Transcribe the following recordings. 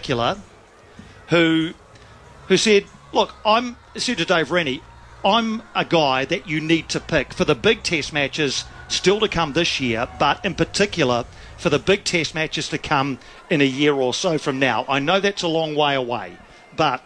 particular who said, look, said to Dave Rennie, I'm a guy that you need to pick for the big test matches still to come this year, but in particular for the big test matches to come in a year or so from now. I know that's a long way away, but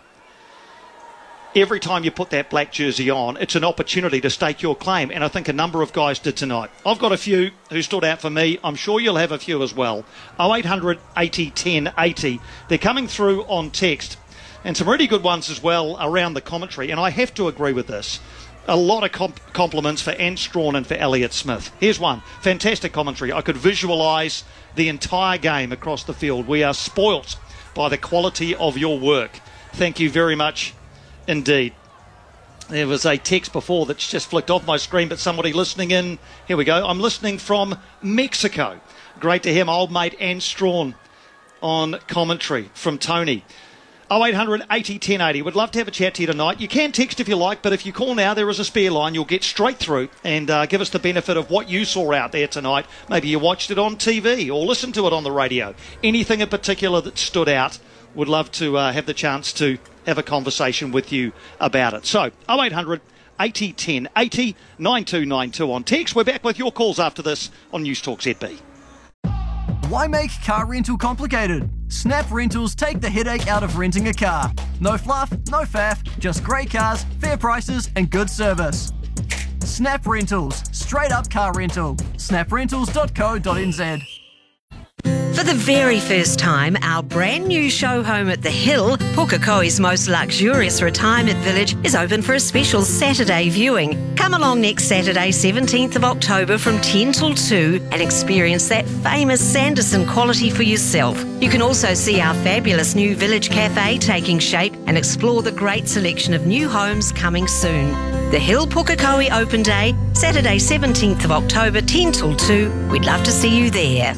every time you put that black jersey on, it's an opportunity to stake your claim, and I think a number of guys did tonight. I've got a few who stood out for me. I'm sure you'll have a few as well. 0800 80 10 80. They're coming through on text, and some really good ones as well around the commentary, and I have to agree with this. A lot of compliments for Ant Strawn and for Elliott Smith. Here's one. Fantastic commentary. I could visualise the entire game across the field. We are spoilt by the quality of your work. Thank you very much indeed. There was a text before that's just flicked off my screen, but somebody listening in. Here we go. I'm listening from Mexico. Great to hear my old mate Ant Strawn on commentary from Tony. 0800 80 10 80. Would love to have a chat to you tonight. You can text if you like, but if you call now, there is a spare line. You'll get straight through and give us the benefit of what you saw out there tonight. Maybe you watched it on TV or listened to it on the radio. Anything in particular that stood out, would love to have the chance to have a conversation with you about it. So, 0800 80 10 80, 9292 on text. We're back with your calls after this on News Talk ZB. Why make car rental complicated? Snap Rentals take the headache out of renting a car. No fluff, no faff, just great cars, fair prices and good service. Snap Rentals, straight up car rental. snaprentals.co.nz. For the very first time, our brand new show home at The Hill, Pukekohe's most luxurious retirement village, is open for a special Saturday viewing. Come along next Saturday, 17th of October from 10 till 2 and experience that famous Sanderson quality for yourself. You can also see our fabulous new village cafe taking shape and explore the great selection of new homes coming soon. The Hill Pukekohe Open Day, Saturday 17th of October, 10 till 2. We'd love to see you there.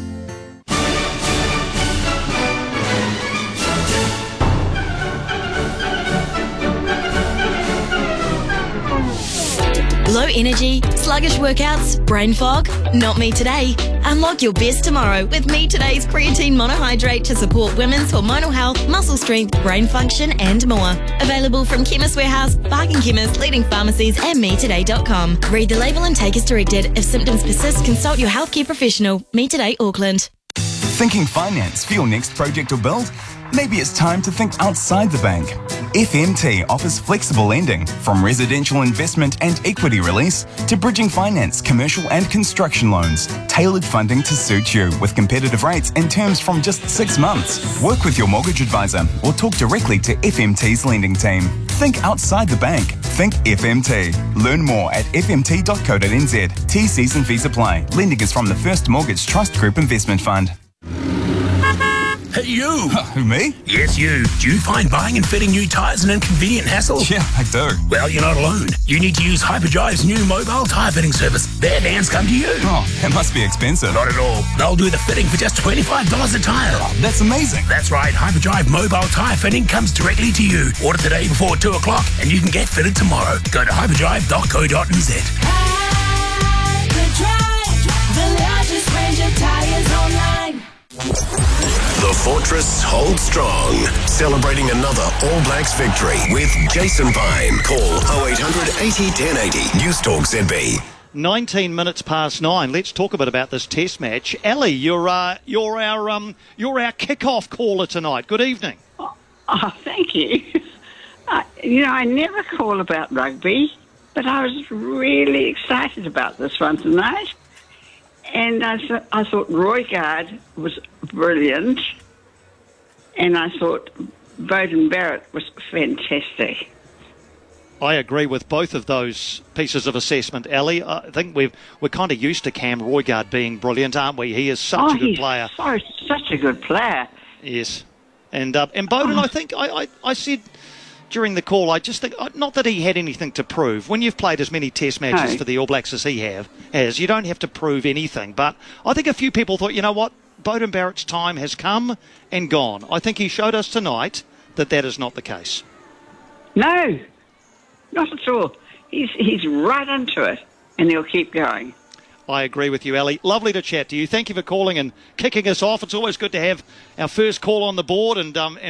Low energy, sluggish workouts, brain fog? Not me today. Unlock your best tomorrow with Me Today's creatine monohydrate to support women's hormonal health, muscle strength, brain function and more. Available from Chemist Warehouse, Barking Chemist, leading pharmacies and metoday.com. Read the label and take as directed. If symptoms persist, consult your healthcare professional. Me Today Auckland. Thinking finance for your next project or build? Maybe it's time to think outside the bank. FMT offers flexible lending, from residential investment and equity release to bridging finance, commercial and construction loans. Tailored funding to suit you with competitive rates and terms from just 6 months. Work with your mortgage advisor or talk directly to FMT's lending team. Think outside the bank. Think FMT. Learn more at fmt.co.nz. T's and fees apply. Lending is from the First Mortgage Trust Group Investment Fund. Hey, you! Who, me? Yes, you. Do you find buying and fitting new tyres an inconvenient hassle? Yeah, I do. Well, you're not alone. You need to use Hyperdrive's new mobile tyre fitting service. Their vans come to you. Oh, that must be expensive. Not at all. They'll do the fitting for just $25 a tyre. Oh, that's amazing. That's right. Hyperdrive mobile tyre fitting comes directly to you. Order today before 2 o'clock and you can get fitted tomorrow. Go to hyperdrive.co.nz. Hyperdrive, the largest range of tyres online. The Fortress holds strong, celebrating another All Blacks victory with Jason Pine. Call 0800 80 1080. News Talk ZB. 19 minutes past 9. Let's talk a bit about this Test match. Ali, you're our kick-off caller tonight. Good evening. Oh, thank you. I never call about rugby, but I was really excited about this one tonight. And I thought Roygaard was brilliant, and I thought Beauden Barrett was fantastic. I agree with both of those pieces of assessment, Ali. I think we're kind of used to Cam Roygaard being brilliant, aren't we? He is such a good player. Such a good player. Yes. And Beauden, I think I said during the call, I just think, not that he had anything to prove. When you've played as many Test matches for the All Blacks as he has, you don't have to prove anything. But I think a few people thought, you know what, Beauden Barrett's time has come and gone. I think he showed us tonight that is not the case. No, not at all. He's right into it, and he'll keep going. I agree with you, Ali. Lovely to chat to you. Thank you for calling and kicking us off. It's always good to have our first call on the board and